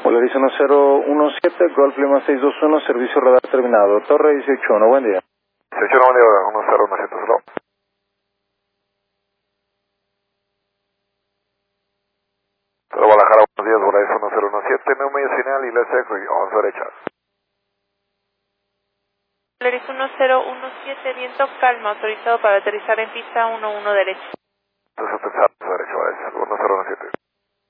Volaris 1017, Golf Lima 621, servicio radar terminado. Torre 181, buen día. 181, buen día, 1017, hello. Pero Guadalajara, buenos días, Volaris 1017, no medio señal y let's check, on su derecha. Volaris 1017, viento calma, autorizado para aterrizar en pista 11 derecha. Entonces, aterrizar a su derecha, Volaris 1017.